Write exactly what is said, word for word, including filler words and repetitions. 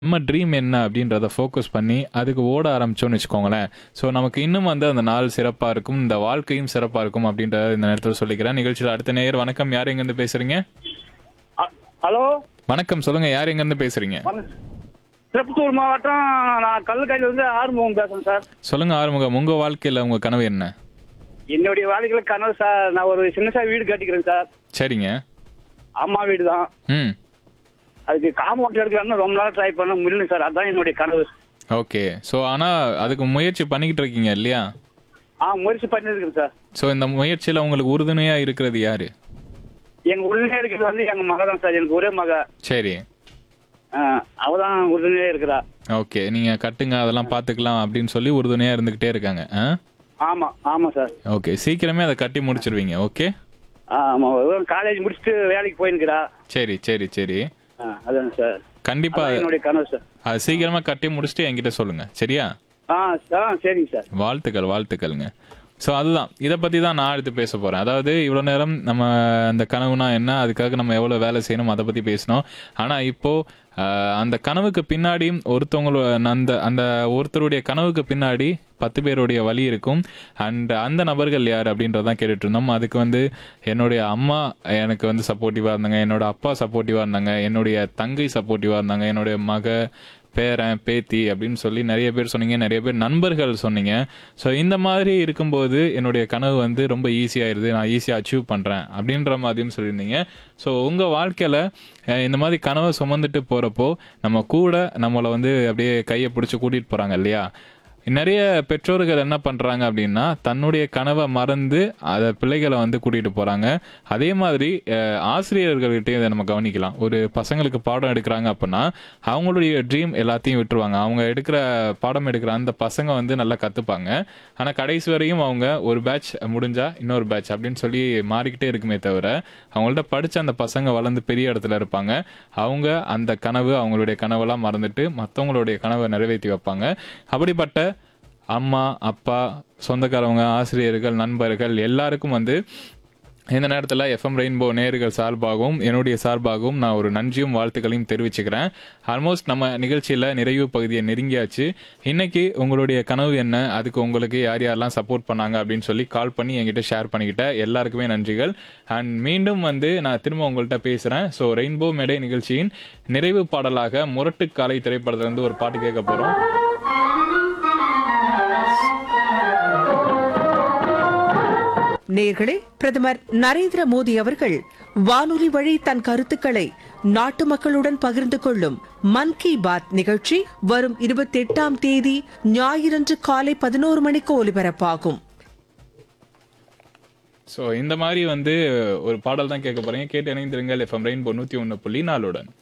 நம்ம ட்ரீம் என்ன அப்படின்றத ஃபோக்கஸ் பண்ணி அதுக்கு ஓட ஆரம்பிச்சோம்னு வச்சுக்கோங்களேன். ஸோ நமக்கு இன்னும் வந்து அந்த நாள் சிறப்பா இருக்கும். இந்த வாழ்க்கையும் சிறப்பா இருக்கும் அப்படின்றத இந்த நேரத்துல சொல்லிக்கிறேன். நிகழ்ச்சியில அடுத்த நேயர் வணக்கம். யார் எங்கேருந்து பேசுறீங்க? அ ஹலோ. வணக்கம். சொல்லுங்க. யார் எங்கேருந்து பேசுறீங்க? வண திருப்பத்தூர் மாவட்டம். நான் கல்லுக்காயிலிருந்து ஆறுமுகம் பேசுறேன் சார். சொல்லுங்க ஆறுமுகம். உங்க வாழ்க்கையில உங்க கனவு என்ன? என்னுடைய வாழ்க்கையில கனவு சார், நான் ஒரு சின்னசா வீடு கட்டிக்கிறேன் சார். சரிங்க. அம்மா வீடு தான். ம். அதுக்கு காம்பவுண்ட் எடுக்கலாம்னு ரொம்ப நாள் ட்ரை பண்ண முடியல சார். அதான் என்னுடைய கனவு. ஓகே. ஸோ ஆனா அதுக்கு முயற்சி பண்ணிக்கிட்டு இருக்கீங்க இல்லையா? ஆ முயற்சி பண்ணிருக்கேன் சார். ஸோ இந்த முயற்சியில உங்களுக்கு உறுதுணையா இருக்கிறது யாரு? எங்க உடனே இருக்கிறது வந்து எங்க மக தான் சார். எனக்கு ஒரே மக. சரி. அவ தான் உறுதுணையா இருக்கிறா. ஓகே. நீங்க கட்டுங்க, அதெல்லாம் பாத்துக்கலாம் அப்படின்னு சொல்லி உறுதுணையா இருந்துகிட்டே இருக்காங்க. ஆ? ஆமா ஆமா சார். ஓகே. சீக்கிரமே அதை கட்டி முடிச்சிருவீங்க. ஓகே. ஆமா. காலேஜ் முடிச்சுட்டு வேலைக்கு போயிருக்கிறா. சரி சரி சரி. அதான் சார். கண்டிப்பா அதான் என்னுடைய கனவு சார். அது சீக்கிரமா கட்டி முடிச்சுட்டு என்கிட்ட சொல்லுங்க. சரியா? ஆ ஆ சரிங்க சார். வாழ்த்துக்கள் வாழ்த்துக்கள்ங்க. ஸோ அதுதான், இதை பற்றி தான் நான் அடுத்து பேச போகிறேன். அதாவது இவ்வளோ நேரம் நம்ம அந்த கனவுனா என்ன, அதுக்காக நம்ம எவ்வளோ வேலை செய்யணும் அதை பற்றி பேசினோம். ஆனால் இப்போது அந்த கனவுக்கு பின்னாடியும் ஒருத்தவங்களோட அந்த அந்த ஒருத்தருடைய கனவுக்கு பின்னாடி பத்து பேருடைய வழி இருக்கும். அண்ட் அந்த நபர்கள் யார் அப்படின்றதான் கேட்டுட்டு இருந்தோம். அதுக்கு வந்து என்னுடைய அம்மா எனக்கு வந்து சப்போர்ட்டிவாக இருந்தாங்க, என்னோட அப்பா சப்போர்ட்டிவாக இருந்தாங்க, என்னுடைய தங்கை சப்போர்ட்டிவாக இருந்தாங்க, என்னுடைய மக, பேரன், பேத்தி அப்படின்னு சொல்லி நிறைய பேர் சொன்னீங்க. நிறைய பேர் நண்பர்கள் சொன்னீங்க. ஸோ இந்த மாதிரி இருக்கும்போது என்னுடைய கனவு வந்து ரொம்ப ஈஸியாயிருது, நான் ஈஸியாக அச்சீவ் பண்ணுறேன் அப்படின்ற மாதிரியும் சொல்லியிருந்தீங்க. ஸோ உங்கள் வாழ்க்கையில் இந்த மாதிரி கனவை சுமந்துட்டு போகிறப்போ நம்ம கூட நம்மளை வந்து அப்படியே கையை பிடிச்சி கூட்டிகிட்டு போகிறாங்க இல்லையா? நிறைய பெற்றோர்கள் என்ன பண்ணுறாங்க அப்படின்னா தன்னுடைய கனவை மறந்து அதை பிள்ளைகளை வந்து கூட்டிகிட்டு போகிறாங்க. அதே மாதிரி ஆசிரியர்கள்கிட்டே இதை நம்ம கவனிக்கலாம். ஒரு பசங்களுக்கு பாடம் எடுக்கிறாங்க அப்படின்னா அவங்களுடைய ட்ரீம் எல்லாத்தையும் விட்டுருவாங்க. அவங்க எடுக்கிற பாடம் எடுக்கிற அந்த பசங்க வந்து நல்லா கற்றுப்பாங்க. ஆனால் கடைசி வரையும் அவங்க ஒரு பேட்ச் முடிஞ்சா இன்னொரு பேட்ச் அப்படின்னு சொல்லி மாறிக்கிட்டே இருக்குமே தவிர அவங்கள்ட்ட படித்த அந்த பசங்க வளர்ந்து பெரிய இடத்துல இருப்பாங்க. அவங்க அந்த கனவு அவங்களுடைய கனவெல்லாம் மறந்துட்டு மற்றவங்களுடைய கனவை நிறைவேற்றி வைப்பாங்க. அப்படிப்பட்ட அம்மா, அப்பா, சொந்தக்காரவங்க, ஆசிரியர்கள், நண்பர்கள் எல்லாருக்கும் வந்து இந்த நேரத்தில் எஃப்எம் ரெயின்போ நேயர்கள் சார்பாகவும் என்னுடைய சார்பாகவும் நான் ஒரு நன்றியும் வாழ்த்துக்களையும் தெரிவிச்சுக்கிறேன். ஆல்மோஸ்ட் நம்ம நிகழ்ச்சியில் நிறைவு பகுதியை நெருங்கியாச்சு. இன்னைக்கு உங்களுடைய கனவு என்ன, அதுக்கு உங்களுக்கு யார் யாரெல்லாம் சப்போர்ட் பண்ணாங்க அப்படின்னு சொல்லி கால் பண்ணி என்கிட்ட ஷேர் பண்ணிக்கிட்ட எல்லாருக்குமே நன்றிகள். அண்ட் மீண்டும் வந்து நான் திரும்ப உங்கள்கிட்ட பேசுகிறேன். ஸோ ரெயின்போ மேடை நிகழ்ச்சியின் நிறைவு பாடலாக முரட்டுக்காலை திரைப்படத்திலிருந்து ஒரு பாட்டு கேட்க போகிறோம். நேயர்களே, பிரதமர் நரேந்திர மோடி அவர்கள் வானொலி வழி தன் கருத்துக்களை நாட்டு மக்களுடன் பகிர்ந்து கொள்ளும் மன் கி பாத் நிகழ்ச்சி வரும் இருபத்தி எட்டாம் தேதி ஞாயிறன்று காலை பதினோரு மணிக்கு ஒலிபரப்பாகும். ஸோ இந்த மாதிரி வந்து ஒரு பாடல் தான் கேட்க போறீங்க. கேட்டு இணைந்திருங்கள் எஃப்எம் ரெயின்போ நூற்றி ஒன்று புள்ளி நாலுடன்.